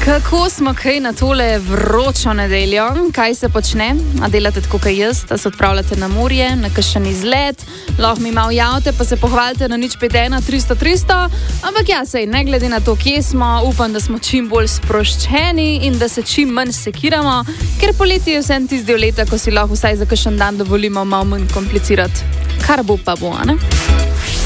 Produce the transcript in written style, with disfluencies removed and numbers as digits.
Kako smo kaj na tole vročo nedeljo? Kaj se počne? A delate tako kot jaz, da se odpravljate na morje, na kakšen izlet, lahko mi malo javite, pa se pohvalite na 051 300 300. Ampak ja, sej, ne glede na to, kje smo, upam, da smo čim bolj sproščeni in da se čim manj sekiramo, ker poletje je vsem tisti del leta, ko si lahko vsaj za kakšen dan dovolimo malo manj komplicirati. Kar bo pa bo, ne?